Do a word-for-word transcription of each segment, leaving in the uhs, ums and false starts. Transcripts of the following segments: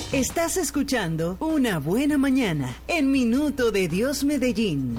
Estás escuchando Una Buena Mañana en Minuto de Dios Medellín.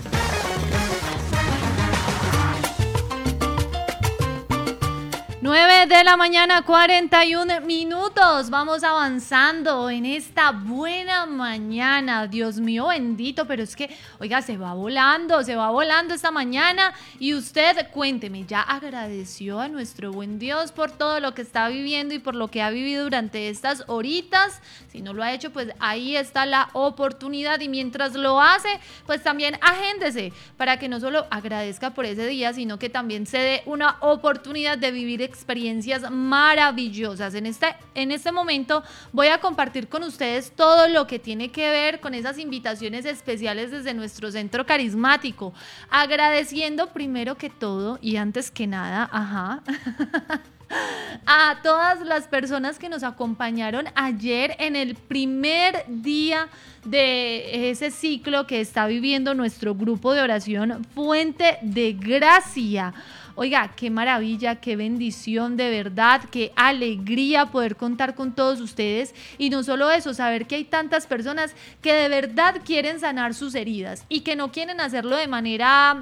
nueve de la mañana, cuarenta y un minutos. Vamos avanzando en esta buena mañana. Dios mío bendito, pero es que, oiga, se va volando, se va volando esta mañana. Y usted, cuénteme, ¿ya agradeció a nuestro buen Dios por todo lo que está viviendo y por lo que ha vivido durante estas horitas? Si no lo ha hecho, pues ahí está la oportunidad. Y mientras lo hace, pues también agéndese para que no solo agradezca por ese día, sino que también se dé una oportunidad de vivir experiencias maravillosas. En este, en este momento voy a compartir con ustedes todo lo que tiene que ver con esas invitaciones especiales desde nuestro centro carismático, agradeciendo primero que todo y antes que nada, ajá, a todas las personas que nos acompañaron ayer en el primer día de ese ciclo que está viviendo nuestro grupo de oración Fuente de Gracia. Oiga, qué maravilla, qué bendición, de verdad, qué alegría poder contar con todos ustedes. Y no solo eso, saber que hay tantas personas que de verdad quieren sanar sus heridas y que no quieren hacerlo de manera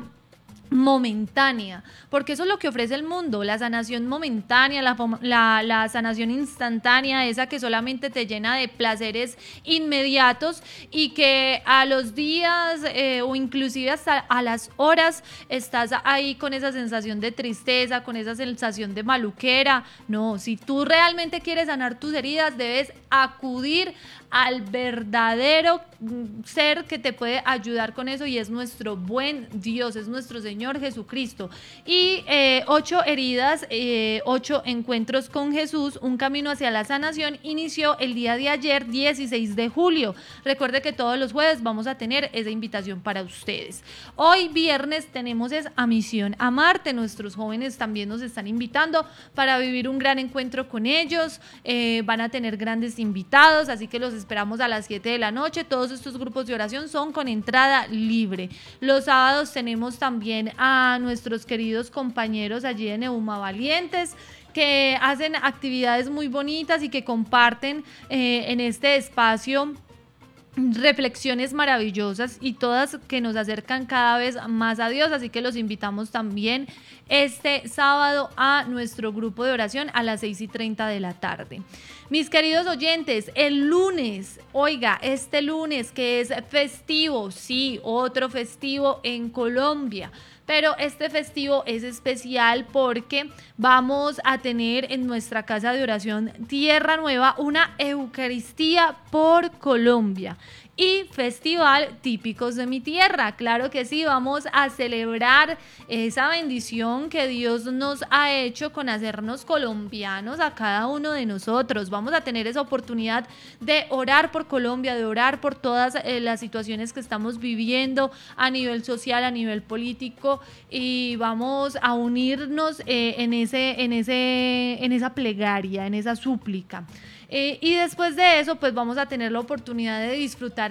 momentánea, porque eso es lo que ofrece el mundo, la sanación momentánea, la, la, la sanación instantánea, esa que solamente te llena de placeres inmediatos y que a los días eh, o inclusive hasta a las horas estás ahí con esa sensación de tristeza, con esa sensación de maluquera. No, si tú realmente quieres sanar tus heridas, debes acudir al verdadero ser que te puede ayudar con eso, y es nuestro buen Dios, es nuestro Señor Jesucristo. Y eh, ocho heridas, eh, ocho encuentros con Jesús, un camino hacia la sanación, inició el día de ayer, dieciséis de julio. Recuerde que todos los jueves vamos a tener esa invitación para ustedes. Hoy viernes tenemos es a Misión a Marte. Nuestros jóvenes también nos están invitando para vivir un gran encuentro con ellos. Eh, van a tener grandes invitados, así que los esperamos a las siete de la noche. Todos estos grupos de oración son con entrada libre. Los sábados tenemos también a nuestros queridos compañeros allí en Euma Valientes, que hacen actividades muy bonitas y que comparten eh, en este espacio reflexiones maravillosas y todas que nos acercan cada vez más a Dios, así que los invitamos también este sábado a nuestro grupo de oración a las seis y treinta de la tarde. Mis queridos oyentes, el lunes, oiga, este lunes que es festivo, sí, otro festivo en Colombia, pero este festivo es especial porque vamos a tener en nuestra casa de oración Tierra Nueva una Eucaristía por Colombia y festival típicos de mi tierra. Claro que sí, vamos a celebrar esa bendición que Dios nos ha hecho con hacernos colombianos a cada uno de nosotros. Vamos a tener esa oportunidad de orar por Colombia, de orar por todas eh, las situaciones que estamos viviendo a nivel social, a nivel político, y vamos a unirnos eh, en ese, en ese, en esa plegaria, en esa súplica. Eh, y después de eso, pues vamos a tener la oportunidad de disfrutar